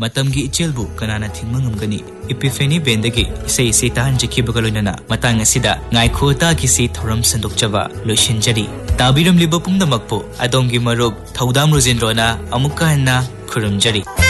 मतमगी इचेलबु Kanana थिंगमा ngumgani Epiphany Bendagi sei setan jikibga loinana matang asida ngaikho ta ki se thoram sandokchaba loishinjari tabiram liba pungdamakpo adongi marup thaudam rojendrona amukka hanna khuramjari